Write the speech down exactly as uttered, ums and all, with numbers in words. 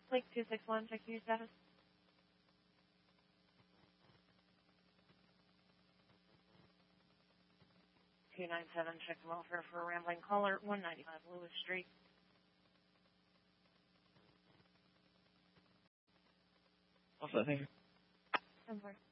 Lake two six one, check your status. two nine seven, check the welfare for a rambling caller, one ninety-five Lewis Street. What's that thing? ten four.